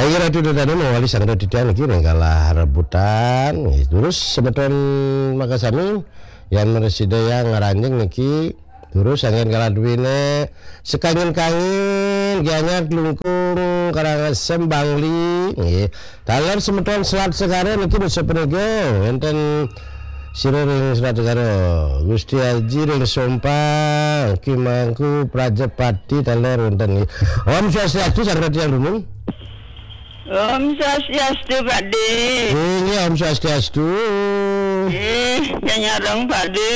Akhirnya itu tadi mau wali sang tidak lagi kalah rebutan. Terus sebetul makasami yang meresida yang ngaranjeng niki. Terus angin kalah duwine sekangin-kangin gianyar lungkung karangasem bangli. Talar sebetul selat sekarang niki bisa penegel enten Sirering selat sekarang Gusti Haji ring sompang Kimangku Prajapati talar enten nih. Om Swastiastu sang yang dulu. Om Swastiastu Pakde. Ini Om Swastiastu. Yang nyarang Pakde.